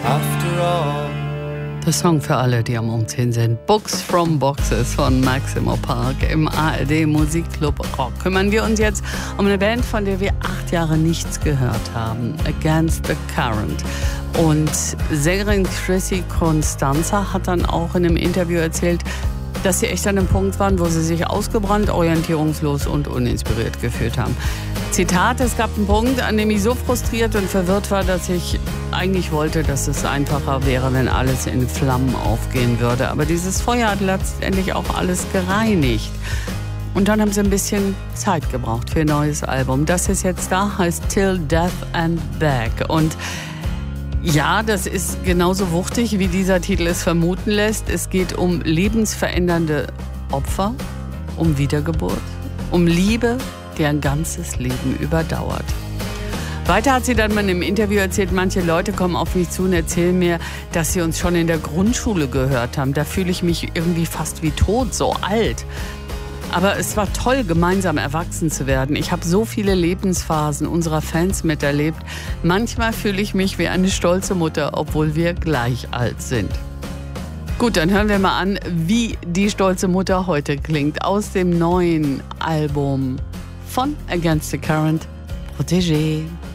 After all. Der Song für alle, die am Umziehen sind. Books from Boxes von Maximo Park im ARD Musikclub Rock. Kümmern wir uns jetzt um eine Band, von der wir 8 Jahre nichts gehört haben. Against the Current. Und Sängerin Chrissy Constanza hat dann auch in einem Interview erzählt, dass sie echt an einem Punkt waren, wo sie sich ausgebrannt, orientierungslos und uninspiriert gefühlt haben. Zitat: Es gab einen Punkt, an dem ich so frustriert und verwirrt war, dass ich eigentlich wollte, dass es einfacher wäre, wenn alles in Flammen aufgehen würde. Aber dieses Feuer hat letztendlich auch alles gereinigt. Und dann haben sie ein bisschen Zeit gebraucht für ein neues Album. Das ist jetzt da, heißt Till Death and Back. Und ja, das ist genauso wuchtig, wie dieser Titel es vermuten lässt. Es geht um lebensverändernde Opfer, um Wiedergeburt, um Liebe, die ein ganzes Leben überdauert. Weiter hat sie dann mal im Interview erzählt, manche Leute kommen auf mich zu und erzählen mir, dass sie uns schon in der Grundschule gehört haben. Da fühle ich mich irgendwie fast wie tot, so alt. Aber es war toll, gemeinsam erwachsen zu werden. Ich habe so viele Lebensphasen unserer Fans miterlebt. Manchmal fühle ich mich wie eine stolze Mutter, obwohl wir gleich alt sind. Gut, dann hören wir mal an, wie die stolze Mutter heute klingt. Aus dem neuen Album von Against the Current, Protégé.